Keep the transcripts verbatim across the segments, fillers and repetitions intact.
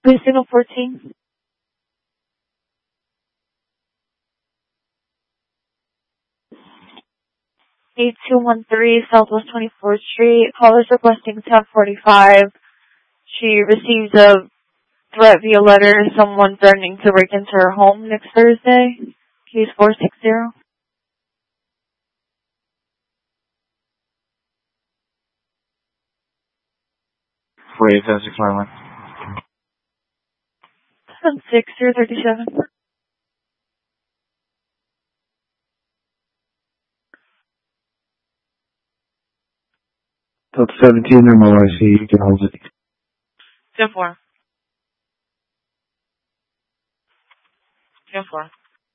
Signal fourteen. eight two one three Southwest twenty-fourth Street. Callers requesting ten forty-five. She receives a threat via letter, someone threatening to break into her home next Thursday. Case four six zero. four eight seven six one. seven six zero three seven. Till seventeen or more, I see you can hold it. ten four. ten four.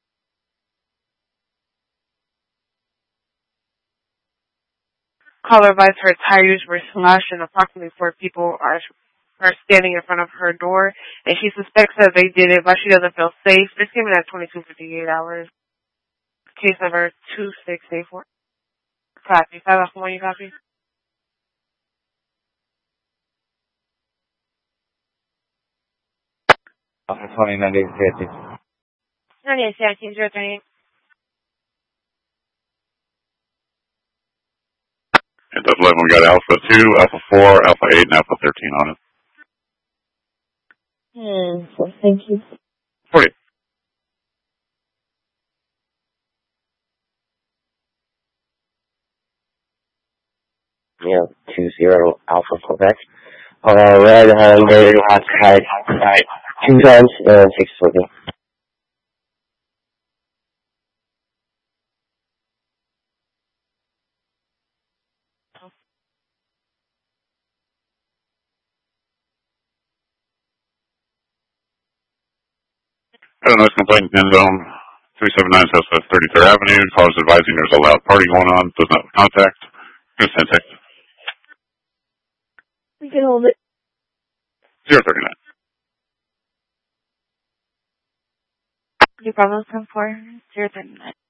Caller advised her tires were slashed and approximately four people are are standing in front of her door, and she suspects that they did it, but she doesn't feel safe. This came in at twenty-two fifty-eight hours. Case number two six eight four. Copy. Five off one, you copy? Alpha twenty ninety fifty. ninety-eight seventeen zero three eight. At that eleven, we got Alpha two, Alpha four, Alpha eight, and Alpha thirteen on it. Hmm, so thank you. forty. Yeah, two zero Alpha Quebec. Uh, red Hyundai outside, right, two times and six forty. Got a noise complaint in zone three seven nine Southwest thirty-third Avenue. Callers advising there's a loud party going on. Does not contact. Just send text. We can hold it. zero thirty-nine. No problem. ten four zero three nine.